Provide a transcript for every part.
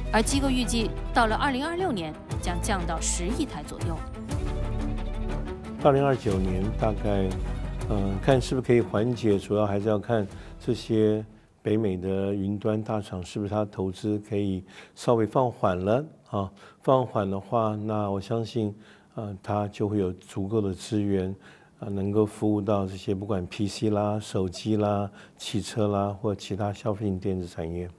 而机构预计到了2026年将降到10亿台左右。 2029年大概，看是不是可以缓解，主要还是要看这些北美的云端大厂是不是它投资可以稍微放缓了啊？放缓的话，那我相信，它就会有足够的资源，能够服务到这些不管 PC 啦、手机啦、汽车啦或其他消费性电子产业。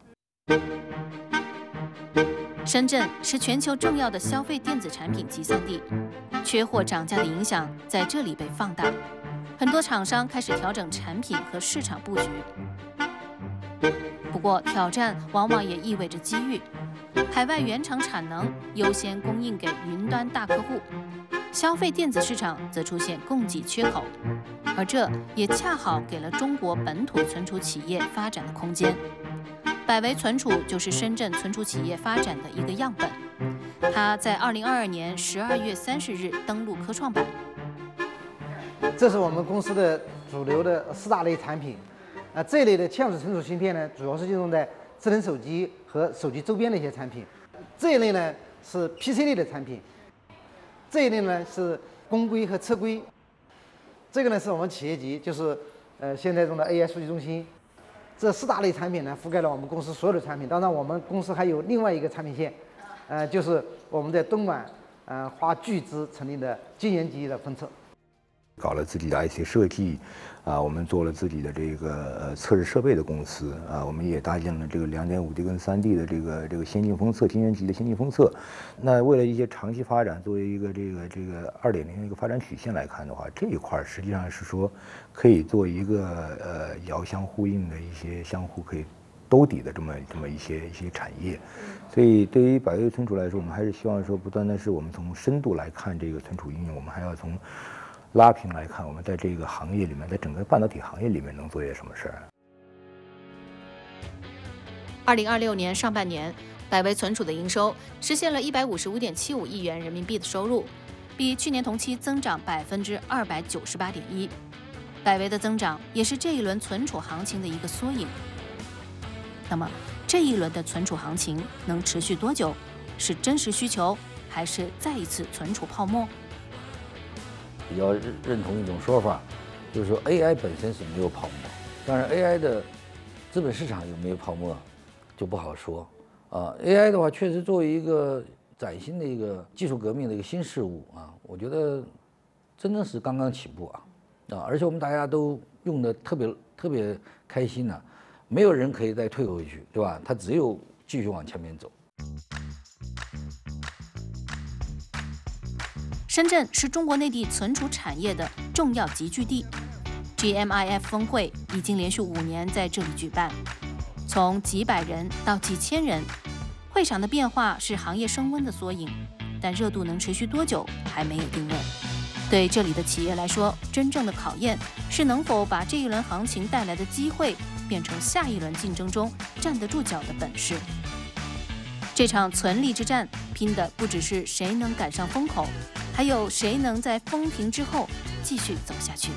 深圳是全球重要的消费电子产品集散地，缺货涨价的影响在这里被放大，很多厂商开始调整产品和市场布局。不过，挑战往往也意味着机遇，海外原厂产能优先供应给云端大客户，消费电子市场则出现供给缺口，而这也恰好给了中国本土存储企业发展的空间。百维存储就是深圳存储企业发展的一个样本。它在2022年12月30日登陆科创板。 这是我们公司的主流的4大类产品。这一类的嵌入式存储芯片呢，主要是应用在智能手机和手机周边的一些产品。这一类呢是 PC 类的产品。这一类呢是公规和车规。这个呢是我们企业级，就是现在中的 AI 数据中心。这4大类产品呢，覆盖了我们公司所有的产品。当然，我们公司还有另外一个产品线，就是我们在东莞，花巨资成立的晶圆级的分测。 搞了自己的 IC 设计，我们做了自己的这个测试设备的公司，我们也搭建了这个2.5D 跟3D 的这个先进封测，晶圆级的先进封测。那为了一些长期发展，作为一个这个2.0的一个发展曲线来看的话，这一块实际上是说可以做一个遥相呼应的一些相互可以兜底的这么一些产业。所以对于百维存储来说，我们还是希望说，不单单是我们从深度来看这个存储应用，我们还要从拉平来看，我们在这个行业里面，在整个半导体行业里面能做些什么事儿。 2026年上半年，百维存储的营收实现了155.75亿元人民币的收入，比去年同期增长298.1%。百维的增长也是这一轮存储行情的一个缩影。那么，这一轮的存储行情能持续多久？是真实需求，还是再一次存储泡沫？ 比较认同一种说法，就是说 AI 本身是没有泡沫，当然 AI 的资本市场有没有泡沫就不好说啊。AI 的话，确实作为一个崭新的一个技术革命的一个新事物啊，我觉得真的是刚刚起步啊，而且我们大家都用的特别开心呢，没有人可以再退回去，对吧？它只有继续往前面走。 深圳是中国内地存储产业的重要集聚地 ，GMIF 峰会已经连续5年在这里举办，从几百人到几千人，会场的变化是行业升温的缩影，但热度能持续多久还没有定论。对这里的企业来说，真正的考验是能否把这一轮行情带来的机会变成下一轮竞争中站得住脚的本事。这场存力之战拼的不只是谁能赶上风口，还有谁能在风平之后继续走下去。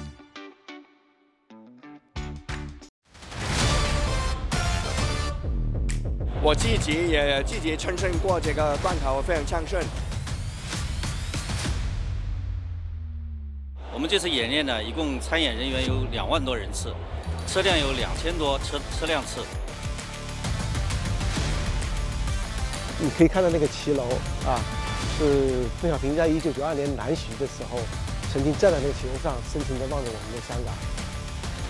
我自己也亲身过这个关口，非常畅顺。 我们这次演练呢，一共参演人员有2万多人次，车辆有2000多车辆次。 你可以看到那个骑楼是邓小平在1992年南巡的时候，曾经站在那个骑楼上，深情地望着我们的香港。